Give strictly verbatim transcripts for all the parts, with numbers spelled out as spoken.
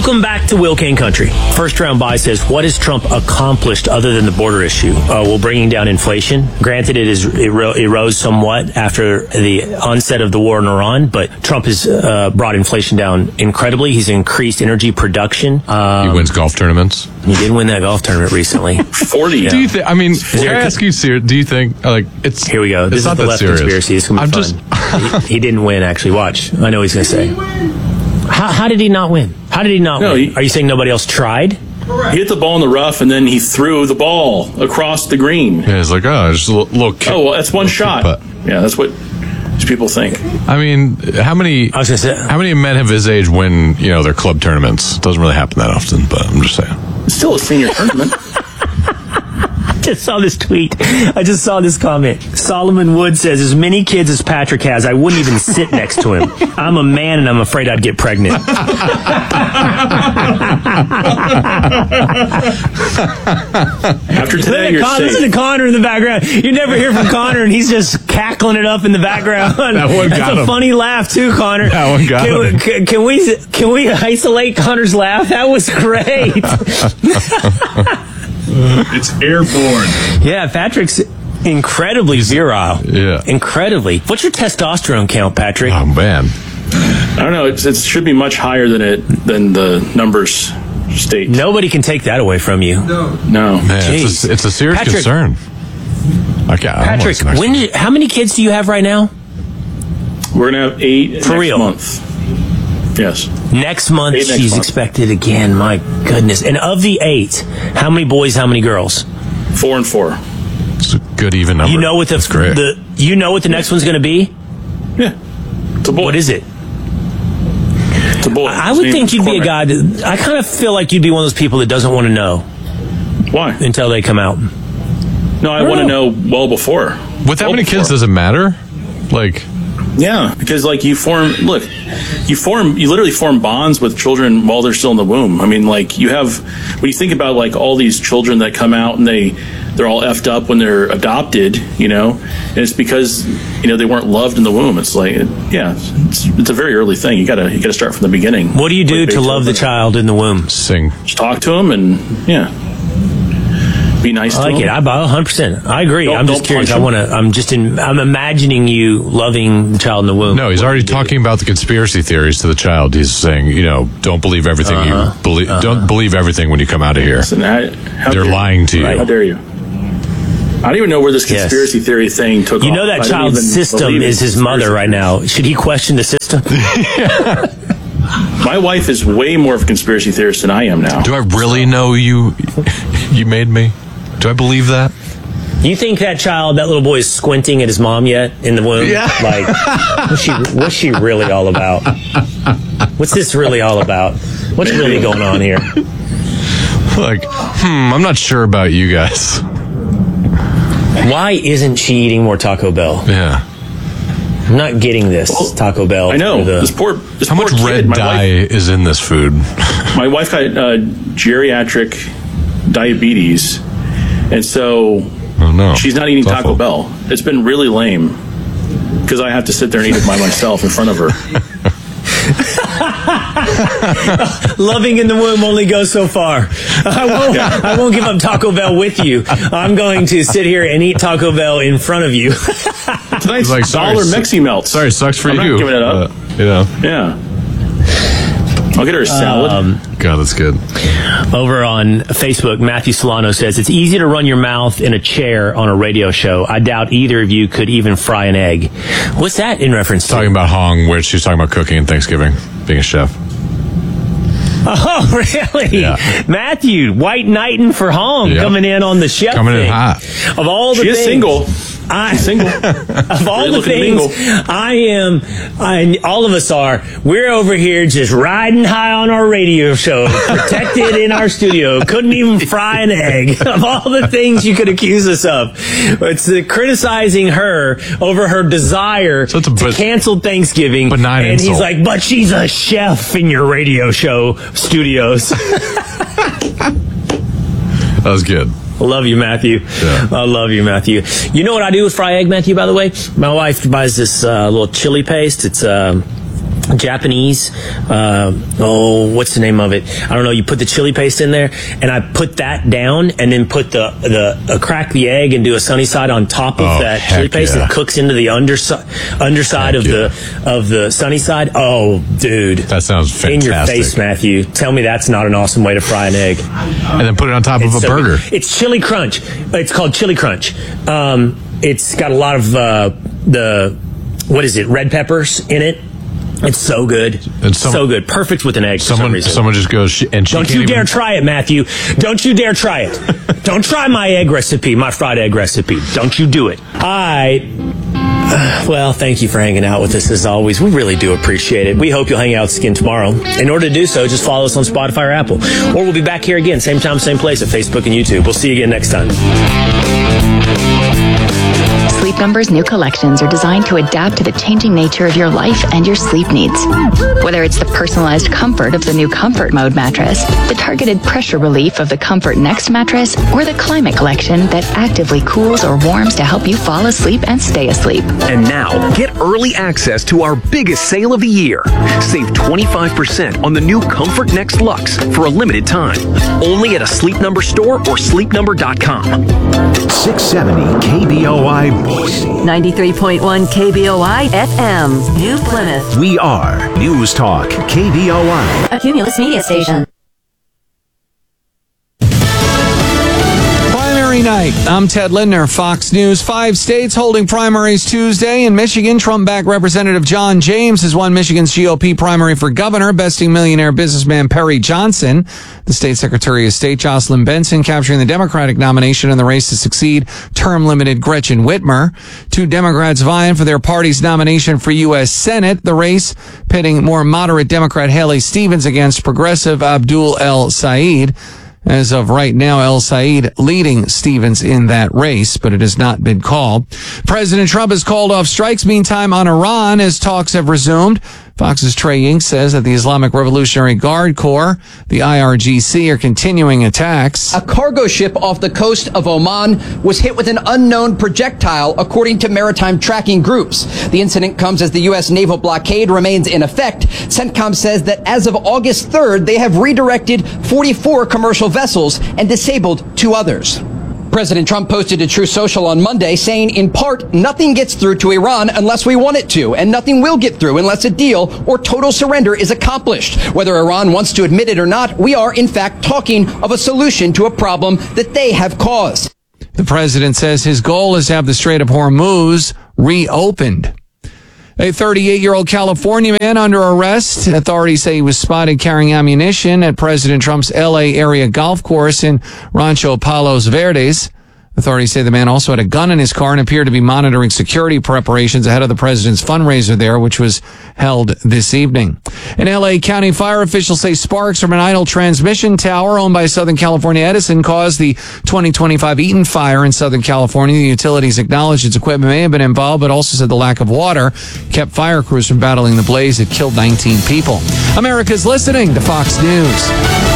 Welcome back to Will Kane Country. First round buy says, what has Trump accomplished other than the border issue? Uh, well, bringing down inflation. Granted, it, is, it, ro- it rose somewhat after the onset of the war in Iran, but Trump has uh, brought inflation down incredibly. He's increased energy production. Um, he wins golf tournaments. He did win that golf tournament recently. forty. Yeah. Do you think, I mean, can I ask you, ser- do you think, like, it's... Here we go. This it's is not the that left serious. conspiracy. This is going to be I'm fun. just... he, he didn't win, actually. Watch. I know what he's going to say. How, how did he not win? How did he not no, win? He, Are you saying nobody else tried? He hit the ball in the rough, and then he threw the ball across the green. Yeah, it's like, oh, just a little, little kick. Oh, well, that's one shot. But, yeah, that's what people think. I mean, how many I was gonna say, how many men of his age win, you know, their club tournaments? It doesn't really happen that often, but I'm just saying. It's still a senior tournament. I just saw this tweet. I just saw this comment. Solomon Wood says, as many kids as Patrick has, I wouldn't even sit next to him. I'm a man and I'm afraid I'd get pregnant. After today, you're Con- safe. Listen to Connor in the background. You never hear from Connor and he's just cackling it up in the background. That one That's got a him. funny laugh too, Connor. That one got can, him. We, can, can we can we isolate Connor's laugh? That was great. It's airborne. Yeah, Patrick's incredibly virile. Yeah. Incredibly. What's your testosterone count, Patrick? Oh, man. I don't know. It's, it should be much higher than it than the numbers state. Nobody can take that away from you. No. Man, it's Jeez. a, it's a serious Patrick- concern. Okay, I don't know Patrick, what's next when one. did, how many kids do you have right now? We're gonna have eight For next real? month. Yes. Next month, Eight next she's month. expected again. My goodness. And of the eight, how many boys, how many girls? Four and four. It's a good even number. You know what the, That's great. the you know what the next one's going to be? Yeah. It's a boy. What is it? It's a boy. I His would name think is you'd be a Cormac. guy that, I kind of feel like you'd be one of those people that doesn't want to know Why? until they come out. No, I don't want to know. know well before. With that Well many kids, before. does it matter? Like, Yeah, because like you form, look, you form, you literally form bonds with children while they're still in the womb. I mean, like you have, when you think about like all these children that come out and they, they're all effed up when they're adopted, you know, and it's because, you know, they weren't loved in the womb. It's like, yeah, it's, it's a very early thing. You gotta, you gotta start from the beginning. What do you do Like to love the Beethoven. child in the womb? sing. Just talk to them and yeah, be nice I to like them. it. I one hundred percent. I agree. Don't- I'm just don't curious. punch I him. want to. I'm just in. I'm imagining you loving the child in the womb. No, he's already talking about the conspiracy theories to the child. He's saying, you know, don't believe everything Uh-huh. you believe. Uh-huh. Don't believe everything when you come out of here. Listen, I- how They're dare- lying to you. How dare you? I don't even know where this Yes. conspiracy theory thing took You off. know I that don't child's even system believe in is his mother conspiracy right now. Should he question the system? My wife is way more of a conspiracy theorist than I am now. Do I really know you? You made me. Do I believe that? You think that child, that little boy, is squinting at his mom yet in the womb? Yeah. Like, what's she, what's she really all about? What's this really all about? What's really going on here? Like, hmm, I'm not sure about you guys. Why isn't she eating more Taco Bell? Yeah. I'm not getting this Taco Bell. I know. for the- This poor, this How poor much kid. red my dye Wife, is in this food? my wife got uh, geriatric diabetes, and so Oh no. she's not eating It's Taco awful. Bell. It's been really lame because I have to sit there and eat it by myself in front of her. Loving in the womb only goes so far. I won't. Yeah. I won't give up Taco Bell with you. I'm going to sit here and eat Taco Bell in front of you. Tonight's Like, sorry, dollar su- Mexi melts. Sorry, sucks for I'm you. not giving it up. Uh, you know. Yeah. I'll get her a salad. Um, God, that's good. Over on Facebook, Matthew Solano says, it's easy to run your mouth in a chair on a radio show. I doubt either of you could even fry an egg. What's that in reference to? Talking about Hong, where she's talking about cooking and Thanksgiving, being a chef. Oh, really? Yeah. Matthew, White Knighting for Hong, Yep. coming in on the chef Coming in thing. hot. Of all the she is things, single. I, She's single. Of all Really the looking to things, mingle. I am, I, all of us are, we're over here just riding high on our radio show, protected in our studio, couldn't even fry an egg. Of all the things you could accuse us of, it's the criticizing her over her desire So it's a to ben- cancel Thanksgiving. benign and he's insult. like, but she's a chef in your radio show studios. That was good. I love you, Matthew. Yeah. I love you, Matthew. You know what I do with fry egg, Matthew, by the way? My wife buys this uh, little chili paste. It's um, Japanese, uh, oh, what's the name of it? I don't know. You put the chili paste in there, and I put that down, and then put the the uh, crack the egg and do a sunny side on top of Oh, that heck chili paste, yeah. and it cooks into the underside underside Heck of yeah. the of the sunny side. Oh, dude, That sounds fantastic. in your face, Matthew. Tell me that's not an awesome way to fry an egg. And then put it on top of a so burger. good. It's Chili Crunch. It's called Chili Crunch. Um, it's got a lot of uh, the what is it? Red peppers in it. It's so good. And some- so good. Perfect with an egg for some Someone, reason. someone just goes, she, and she Don't can't you even, dare try it, Matthew. Don't you dare try it. Don't try my egg recipe, my fried egg recipe. Don't you do it. I, uh, well, thank you for hanging out with us as always. We really do appreciate it. We hope you'll hang out again tomorrow. In order to do so, just follow us on Spotify or Apple. Or we'll be back here again, same time, same place at Facebook and YouTube. We'll see you again next time. Sleep Number's new collections are designed to adapt to the changing nature of your life and your sleep needs. Whether it's the personalized comfort of the new Comfort Mode mattress, the targeted pressure relief of the Comfort Next mattress, or the Climate Collection that actively cools or warms to help you fall asleep and stay asleep. And now, get early access to our biggest sale of the year. Save twenty-five percent on the new Comfort Next Luxe for a limited time. Only at a Sleep Number store or sleep number dot com. six seventy K B O I Boise. ninety-three point one K B O I F M, New Plymouth. We are News Talk K B O I. A Cumulus media station. Primary night. I'm Ted Lindner, Fox News. Five states holding primaries Tuesday. In Michigan, Trump-backed Representative John James has won Michigan's G O P primary for governor, besting millionaire businessman Perry Johnson. The state Secretary of State, Jocelyn Benson, capturing the Democratic nomination in the race to succeed term-limited Gretchen Whitmer. Two Democrats vying for their party's nomination for U S Senate. The race pitting more moderate Democrat Haley Stevens against progressive Abdul El Said. As of right now, El Said leading Stevens in that race, but it has not been called. President Trump has called off strikes, meantime, on Iran as talks have resumed. Fox's Trey Ying says that the Islamic Revolutionary Guard Corps, the I R G C, are continuing attacks. A cargo ship off the coast of Oman was hit with an unknown projectile, according to maritime tracking groups. The incident comes as the U S naval blockade remains in effect. CENTCOM says that as of August third, they have redirected forty-four commercial vessels and disabled two others. President Trump posted to Truth Social on Monday saying, in part, nothing gets through to Iran unless we want it to, and nothing will get through unless a deal or total surrender is accomplished. Whether Iran wants to admit it or not, we are, in fact, talking of a solution to a problem that they have caused. The president says his goal is to have the Strait of Hormuz reopened. A thirty-eight-year-old California man under arrest. Authorities say he was spotted carrying ammunition at President Trump's L A area golf course in Rancho Palos Verdes. Authorities say the man also had a gun in his car and appeared to be monitoring security preparations ahead of the president's fundraiser there, which was held this evening. In L A, county fire officials say sparks from an idle transmission tower owned by Southern California Edison caused the twenty twenty-five Eaton fire in Southern California. The utilities acknowledged its equipment may have been involved, but also said the lack of water kept fire crews from battling the blaze. It killed nineteen people. America's listening to Fox News.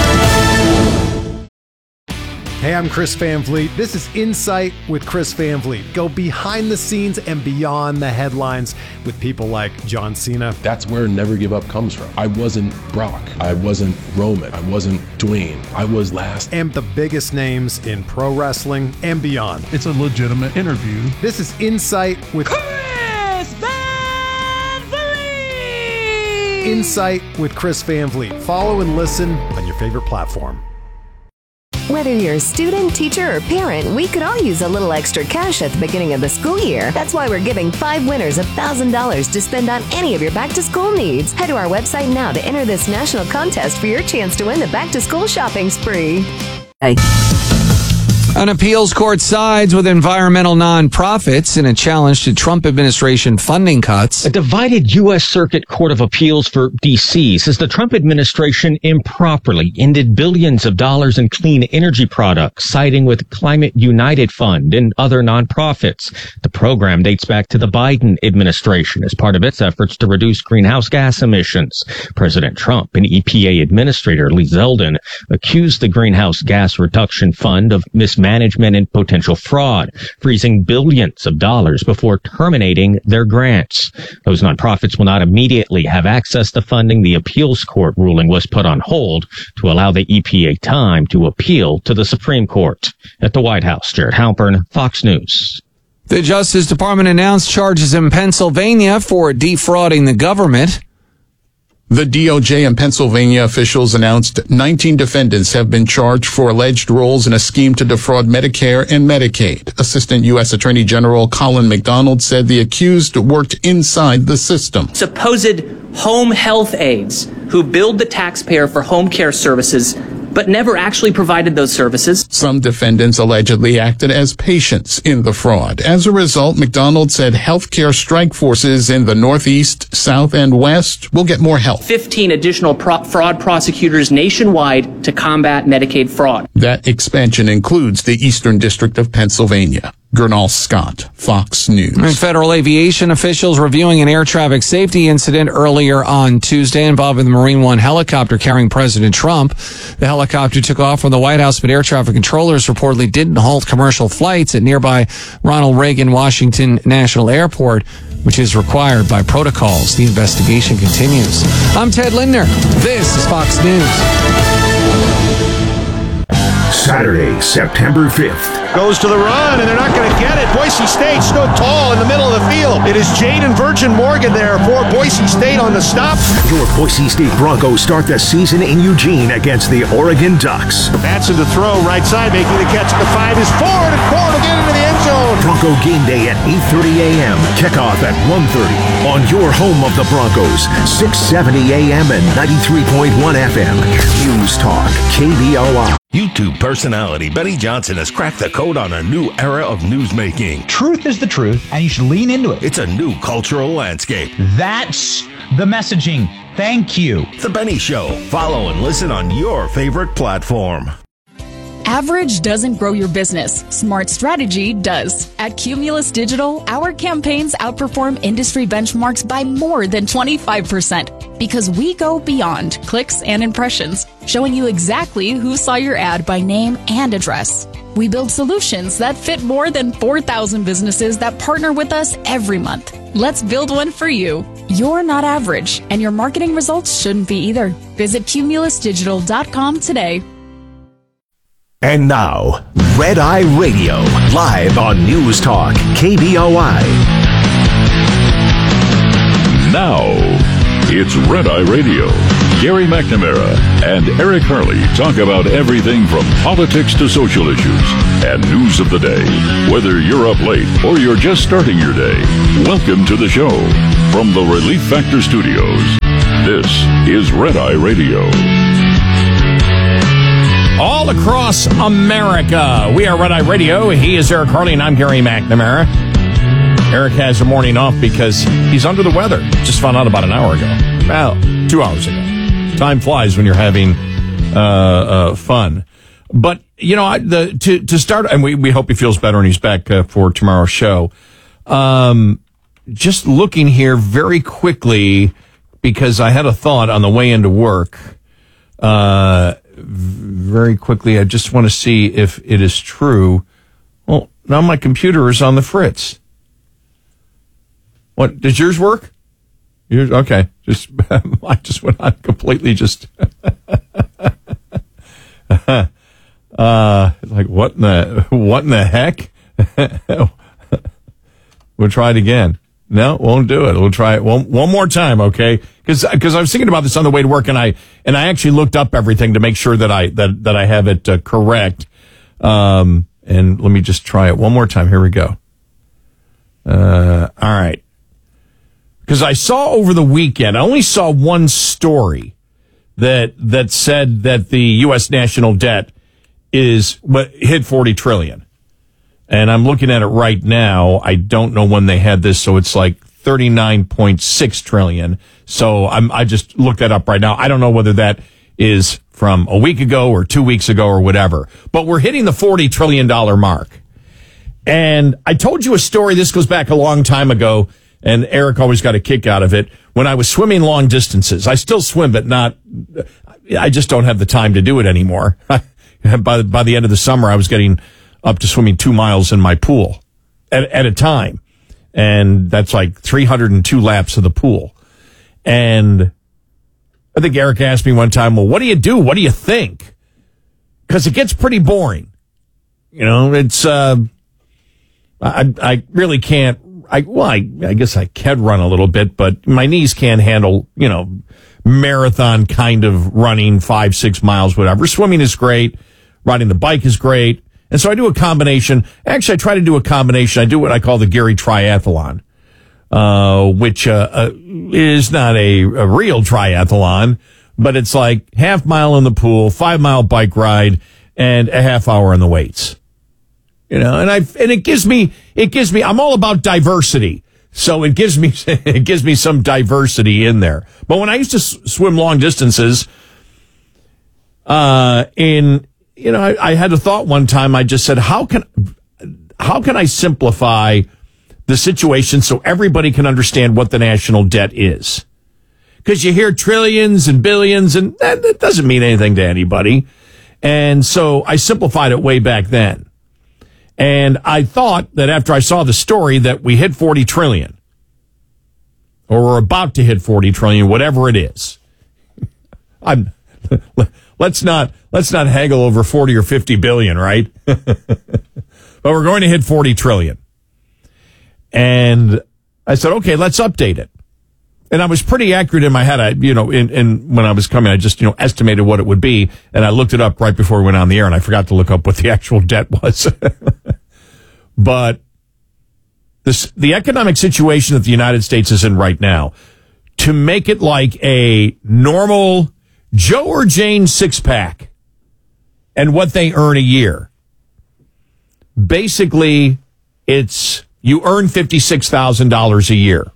Hey, I'm Chris Van Vliet. This is Insight with Chris Van Vliet. Go behind the scenes and beyond the headlines with people like John Cena. That's where Never Give Up comes from. I wasn't Brock. I wasn't Roman. I wasn't Dwayne. I was last. And the biggest names in pro wrestling and beyond. It's a legitimate interview. This is Insight with Chris Van Vliet. Insight with Chris Van Vliet. Follow and listen on your favorite platform. Whether you're a student, teacher, or parent, we could all use a little extra cash at the beginning of the school year. That's why we're giving five winners one thousand dollars to spend on any of your back-to-school needs. Head to our website now to enter this national contest for your chance to win the back-to-school shopping spree. Hey. An appeals court sides with environmental nonprofits in a challenge to Trump administration funding cuts. A divided U S Circuit Court of Appeals for D C says the Trump administration improperly ended billions of dollars in clean energy products, siding with Climate United Fund and other nonprofits. The program dates back to the Biden administration as part of its efforts to reduce greenhouse gas emissions. President Trump and E P A Administrator Lee Zeldin accused the Greenhouse Gas Reduction Fund of mismanagement mismanagement and potential fraud, freezing billions of dollars before terminating their grants. Those nonprofits will not immediately have access to funding. The appeals court ruling was put on hold to allow the E P A time to appeal to the Supreme Court. At the White House, Jared Halpern, Fox News. The Justice Department announced charges in Pennsylvania for defrauding the government. The D O J and Pennsylvania officials announced nineteen defendants have been charged for alleged roles in a scheme to defraud Medicare and Medicaid. Assistant U S Attorney General Colin McDonald said the accused worked inside the system. Supposed home health aides who billed the taxpayer for home care services but never actually provided those services. Some defendants allegedly acted as patients in the fraud. As a result, McDonald said healthcare strike forces in the Northeast, South, and West will get more help. fifteen additional pro- fraud prosecutors nationwide to combat Medicaid fraud. That expansion includes the Eastern District of Pennsylvania. Gernal Scott, Fox News. And federal aviation officials reviewing an air traffic safety incident earlier on Tuesday involving the Marine One helicopter carrying President Trump. The helicopter took off from the White House, but air traffic controllers reportedly didn't halt commercial flights at nearby Ronald Reagan Washington National Airport, which is required by protocols. The investigation continues. I'm Ted Lindner. This is Fox News. Saturday, September fifth. Goes to the run, and they're not going to get it. Boise State stood tall in the middle of the field. It is Jaden Virgin Morgan there for Boise State on the stop. Your Boise State Broncos start the season in Eugene against the Oregon Ducks. Batson to throw, right side, making the catch at the five is forward, and forward again into the end zone. Bronco game day at eight thirty a.m. Kickoff at one thirty on your home of the Broncos, six seventy a.m. and ninety-three point one F M. News Talk, K B O I. YouTube personality Benny Johnson has cracked the code on a new era of newsmaking. Truth is the truth, and you should lean into it. It's a new cultural landscape. That's the messaging. Thank you. The Benny Show. Follow and listen on your favorite platform. Average doesn't grow your business. Smart strategy does. At Cumulus Digital, our campaigns outperform industry benchmarks by more than twenty-five percent because we go beyond clicks and impressions, showing you exactly who saw your ad by name and address. We build solutions that fit more than four thousand businesses that partner with us every month. Let's build one for you. You're not average, and your marketing results shouldn't be either. Visit cumulus digital dot com today. And now, Red Eye Radio, live on News Talk, K B O I. Now, it's Red Eye Radio. Gary McNamara and Eric Harley talk about everything from politics to social issues and news of the day. Whether you're up late or you're just starting your day, welcome to the show. From the Relief Factor Studios, this is Red Eye Radio. All across America, we are Red Eye Radio. He is Eric Harley, and I'm Gary McNamara. Eric has a morning off because he's under the weather. Just found out about an hour ago. Well, two hours ago. Time flies when you're having uh, uh, fun. But, you know, I, the, to, to start, and we, we hope he feels better and he's back uh, for tomorrow's show. Um, just looking here very quickly, because I had a thought on the way into work. Uh, very quickly, I just want to see if it is true. Well, now my computer is on the fritz. What, does yours work? Yours, okay, just I just went on completely just uh like what in the what in the heck? We'll try it again. No, won't do it. We'll try it one one more time, okay? Because because I was thinking about this on the way to work, and I and I actually looked up everything to make sure that I that that I have it uh, correct. Um, and let me just try it one more time. Here we go. Uh, all right. Because I saw over the weekend, I only saw one story that that said that the U S national debt is what hit forty trillion. And I'm looking at it right now. I don't know when they had this, so it's like thirty-nine point six trillion. So I'm I just looked that up right now. I don't know whether that is from a week ago or two weeks ago or whatever. But we're hitting the forty trillion dollars mark. And I told you a story, this goes back a long time ago, and Eric always got a kick out of it. When I was swimming long distances, I still swim, but not, I just don't have the time to do it anymore. by, by the end of the summer, I was getting up to swimming two miles in my pool at, at a time. And that's like three hundred two laps of the pool. And I think Eric asked me one time, well, what do you do? What do you think? Because it gets pretty boring. You know, it's, uh, I, I really can't, I, well, I, I guess I can run a little bit, but my knees can't handle, you know, marathon kind of running five, six miles, whatever. Swimming is great. Riding the bike is great. And so I do a combination. Actually, I try to do a combination. I do what I call the Gary Triathlon, uh, which, uh, uh, is not a, a real triathlon, but it's like half mile in the pool, five mile bike ride, and a half hour on the weights. You know, and I, and it gives me, it gives me, I'm all about diversity. So it gives me, it gives me some diversity in there. But when I used to s- swim long distances, uh, in, you know, I, I had a thought one time. I just said, how can, how can I simplify the situation so everybody can understand what the national debt is? Because you hear trillions and billions, and that, that doesn't mean anything to anybody. And so I simplified it way back then. And I thought that after I saw the story that we hit forty trillion, or we're about to hit forty trillion, whatever it is. I'm, let's not, let's not haggle over forty or fifty billion, right? But we're going to hit forty trillion. And I said, okay, let's update it. And I was pretty accurate in my head. I, you know, in, in, when I was coming, I just, you know, estimated what it would be. And I looked it up right before we went on the air, and I forgot to look up what the actual debt was. But this, the economic situation that the United States is in right now, to make it like a normal Joe or Jane six pack and what they earn a year. Basically, it's, you earn fifty-six thousand dollars a year.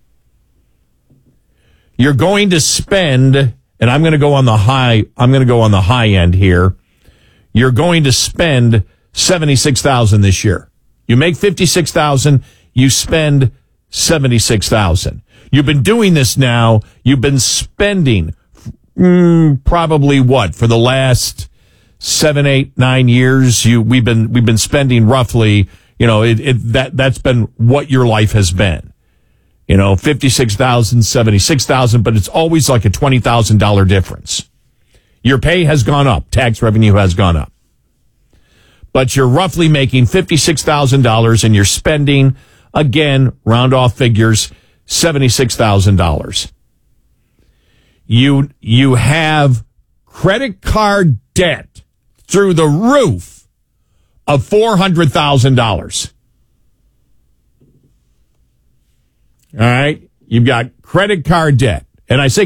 You're going to spend, and I'm going to go on the high, I'm going to go on the high end here. You're going to spend seventy-six thousand dollars this year. You make fifty-six thousand dollars, you spend seventy-six thousand dollars. You've been doing this now, you've been spending mm, probably what, for the last seven, eight, nine years, you we've been we've been spending roughly, you know, it, it that that's been what your life has been. You know, fifty-six thousand, seventy-six thousand, but it's always like a twenty thousand dollars difference. Your pay has gone up. Tax revenue has gone up. But you're roughly making fifty-six thousand dollars and you're spending, again, round off figures, seventy-six thousand dollars. You, you have credit card debt through the roof of four hundred thousand dollars. All right. You've got credit card debt. And I say